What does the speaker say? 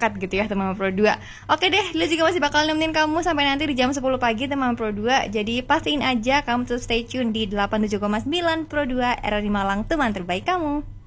bakat gitu ya teman-teman Pro 2. Oke deh, Lila juga masih bakal nemenin kamu sampai nanti di jam 10 pagi teman-teman Pro 2. Jadi pastiin aja kamu tetap stay tune di 87,9 Pro 2 RRI Malang, teman terbaik kamu.